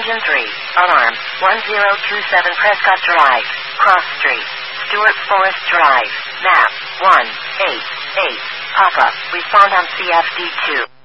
Engine 3, alarm, 1027 Prescott Drive, Cross Street, Stewart Forest Drive, map, 188, Papa, respond on CFD2.